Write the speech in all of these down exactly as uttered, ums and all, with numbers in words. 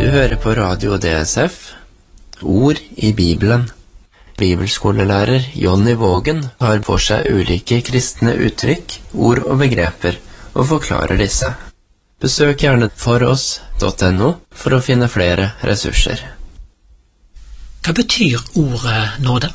Du hører på Radio D S F, Ord i Bibelen. Bibelskolelærer Jonny Vågen tar for seg ulike kristne uttrykk, ord og begreper, og forklarer disse. Besøk gjerne foross punktum no for å finne flere ressurser. Hva betyr ordet nåde?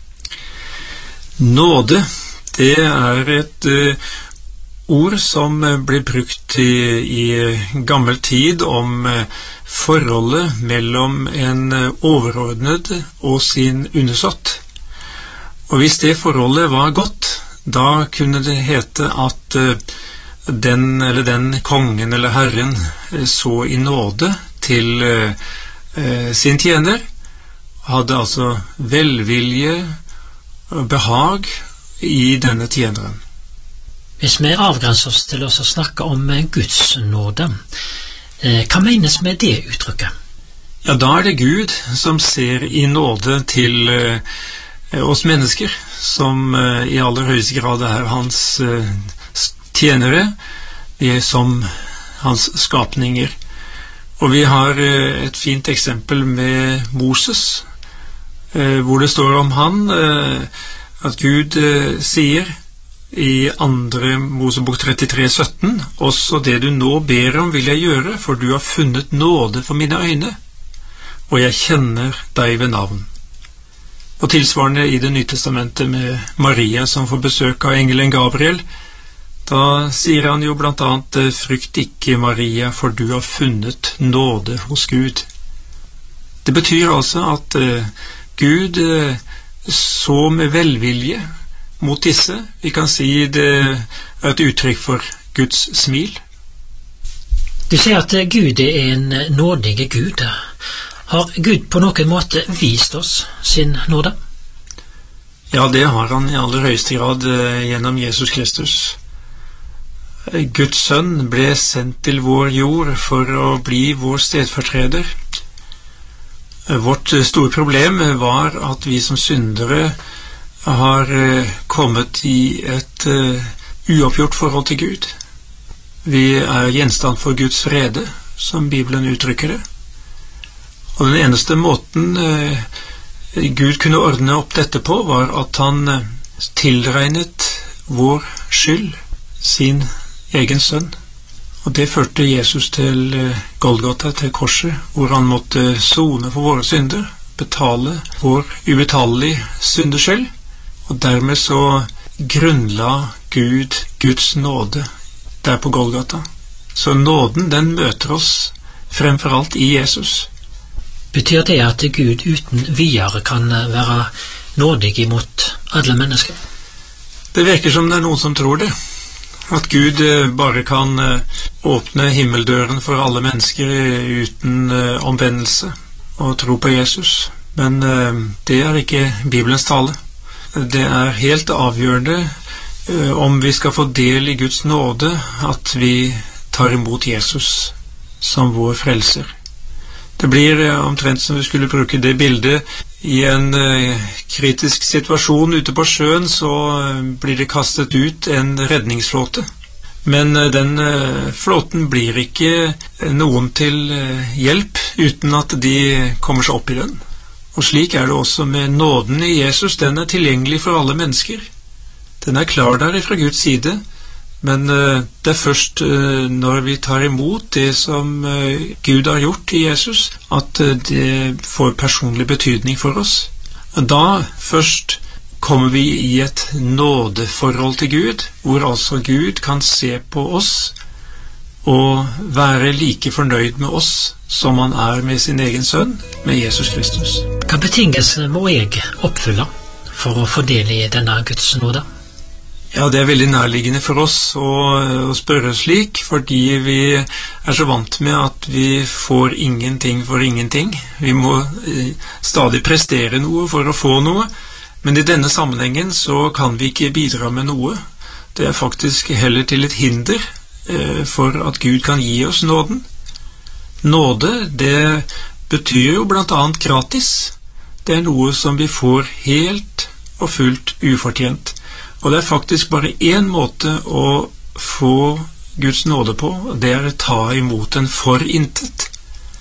Nåde, det er et uh, ord som ble brukt i, i gammel tid om uh, forholdet mellom en overordnet og sin undersått. Og hvis det forholdet var godt, da kunne det hete at uh, den eller den kongen eller herren uh, så i nåde til uh, uh, sin tjener, hadde altså velvilje og behag i denne tjeneren. Hvis vi avgrenser oss til oss å snakke om Guds nåde, hva menes med det uttrykket? Ja, da er det Gud som ser i nåde til eh, oss mennesker, som eh, i aller høyeste grad er hans eh, tjenere, vi er som hans skapninger. Og vi har eh, et fint eksempel med Moses, eh, hvor det står om han, eh, at Gud eh, sier i andre Mosebok trettitre sytten, også det du nå ber om vil jeg gjøre, for du har funnet nåde for mine øyne, og jeg kjenner deg ved navn. Og tilsvarende i det Nye Testamentet med Maria som får besøk av engelen Gabriel, da sier han jo blant annet, frykt ikke Maria, for du har funnet nåde hos Gud. Det betyr altså at uh, Gud uh, så med velvilje mot disse. Vi kan si det er et uttrykk for Guds smil. Du sier at Gud er en nådige Gud. Har Gud på noen måte vist oss sin nåde? Ja, det har han i aller høyeste grad gjennom Jesus Kristus. Guds sønn ble sendt til vår jord for å bli vår stedfortreder. Vårt store problem var at vi som syndere har uh, kommet i et uh, uoppgjort forhold til Gud. Vi er gjenstand for Guds vrede, som Bibelen uttrykker det. Og den eneste måten uh, Gud kunne ordne opp dette på, var at han uh, tilregnet vår skyld, sin egen sønn. Og det førte Jesus til uh, Golgata, til korset, hvor han måtte sone for våre synder, betale vår ubetalelige syndeskyld. Og dermed så grunnla Gud Guds nåde der på Golgata. Så nåden, den møter oss fremfor alt i Jesus. Betyr det at Gud uten videre kan være nådig imot alle mennesker? Det virker som det er noen som tror det. At Gud bare kan åpne himmeldøren for alle mennesker uten omvendelse og tro på Jesus. Men det er ikke Bibelens tale. Det er helt avgjørende uh, om vi skal få del i Guds nåde, at vi tar imot Jesus som vår frelser. Det blir uh, omtrent som vi skulle bruke det bildet i en uh, kritisk situasjon ute på sjøen, så uh, blir det kastet ut en redningsflåte. Men uh, den uh, flåten blir ikke noen til uh, hjelp uten at de kommer seg opp i den. Og slik er det også med nåden i Jesus. Den er tilgjengelig for alle mennesker. Den er klar der fra Guds side, men uh, det er først uh, når vi tar imot det som uh, Gud har gjort i Jesus, at uh, det får personlig betydning for oss. Og da først kommer vi i et nådeforhold til Gud, hvor altså Gud kan se på oss og være like fornøyd med oss som han er med sin egen sønn, med Jesus Kristus. Hva betingelser må jeg oppfylle for å få del i denne Guds nåde? Ja, det er veldig nærliggende for oss å, å spørre slik, fordi vi er så vant med at vi får ingenting for ingenting. Vi må eh, stadig prestere noe for å få noe, men i denne sammenhengen så kan vi ikke bidra med noe. Det er faktisk heller til et hinder eh, for at Gud kan gi oss nåden. Nåde, det betyr jo blant annet gratis. Det er noe som vi får helt og fullt ufortjent. Og det er faktisk bare én måte å få Guds nåde på, det er å ta imot den for intet.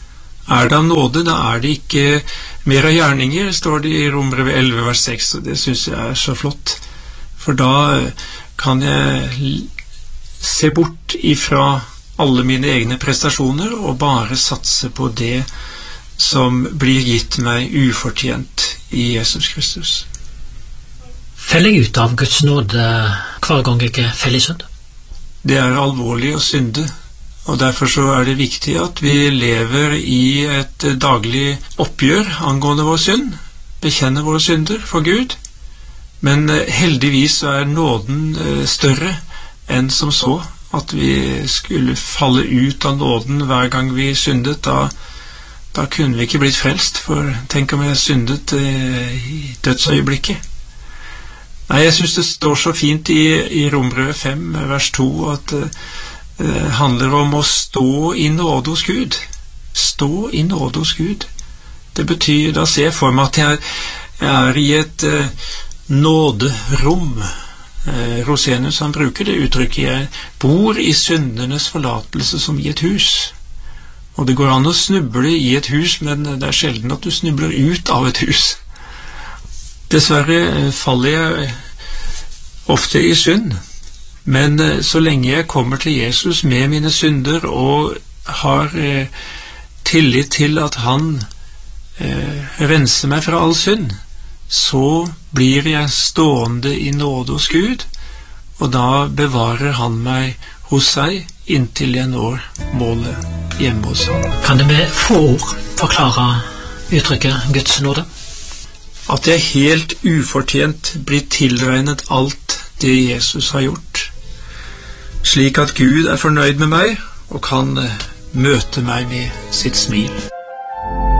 Er det av nåde, da er det ikke mer av gjerninger, står det i Romerbrevet elleve vers seks, og det synes jeg er så flott. For da kan jeg se bort ifra alle mine egne prestasjoner og bare satse på det som blir gitt meg ufortjent i Jesus Kristus. Feller jeg ut av Guds nåde hver gang jeg feller i synd? Det er alvorlig å synde, og derfor så er det viktig at vi lever i et daglig oppgjør angående vår synd, bekjenner våre synder for Gud, men heldigvis er nåden større enn som så, at vi skulle falle ut av nåden hver gang vi syndet. Da, da kunne vi ikke blitt frelst, for tenk om jeg syndet i dødsøyeblikket. Nei, jeg synes det står så fint i, i Romerbrevet fem, vers to, at det uh, handler om å stå i nåde hos Gud. Stå i nåde hos Gud. Det betyr, da ser jeg for meg at jeg, jeg er i et uh, nåderom. Uh, Rosenius, han bruker det uttrykket, jeg bor i syndernes forlatelse som i et hus. Og det går an å snuble i et hus, men det er sjelden at du snubler ut av et hus. Dessverre faller jeg ofte i synd, men så lenge jeg kommer til Jesus med mine synder og har eh, tillit til at han eh, renser meg fra all synd, så blir jeg stående i nåde hos Gud, og da bevarer han meg hos seg inntil jeg når målet hjemme hos ham. Kan det med få ord forklare uttrykket Guds nåde? At jeg helt ufortjent blir tilregnet alt det Jesus har gjort, slik at Gud er fornøyd med meg og kan møte meg med sitt smil.